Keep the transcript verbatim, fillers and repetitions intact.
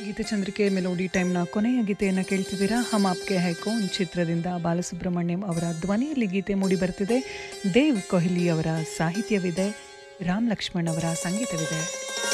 ಗೀತಚಂದ್ರಿಕೆ melody ಟೈಮ್ನ ಕೊನೆಯ ಗೀತೆಯನ್ನು ಕೇಳ್ತಿದ್ದೀರಾ. ಹಮ್ ಆಪ್ಕೆ ಹೈ ಕೌನ್ ಚಿತ್ರದಿಂದ ಬಾಲಸುಬ್ರಹ್ಮಣ್ಯಂ ಅವರ ಧ್ವನಿಯಲ್ಲಿ ಗೀತೆ ಮೂಡಿ ಬರ್ತಿದೆ. ದೇವ್ ಕೊಹ್ಲಿ ಅವರ ಸಾಹಿತ್ಯವಿದೆ, ರಾಮ್ ಲಕ್ಷ್ಮಣ್ ಅವರ ಸಂಗೀತವಿದೆ.